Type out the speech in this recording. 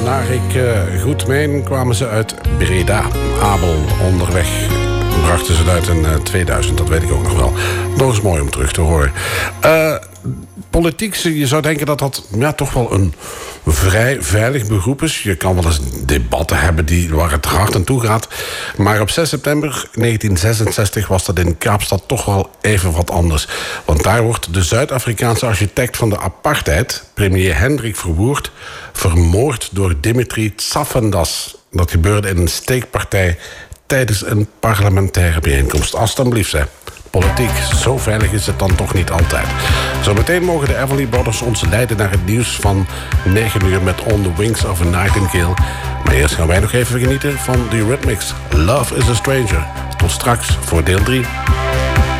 Narik Goedmeen kwamen ze uit Breda. Abel onderweg brachten ze het uit in 2000, dat weet ik ook nog wel. Nog eens mooi om terug te horen. Politiek, je zou denken dat dat toch wel een vrij veilig beroep is. Je kan wel eens debatten hebben waar het hard aan toe gaat. Maar op 6 september 1966 was dat in Kaapstad toch wel even wat anders. Want daar wordt de Zuid-Afrikaanse architect van de apartheid, premier Hendrik Verwoerd, vermoord door Dimitri Tsafendas. Dat gebeurde in een steekpartij tijdens een parlementaire bijeenkomst. Alsjeblieft, hè. Politiek, zo veilig is het dan toch niet altijd. Zometeen mogen de Everly Brothers ons leiden naar het nieuws van 9 uur met On the Wings of a Nightingale. Maar eerst gaan wij nog even genieten van The Eurythmics. Love is a Stranger. Tot straks voor deel 3.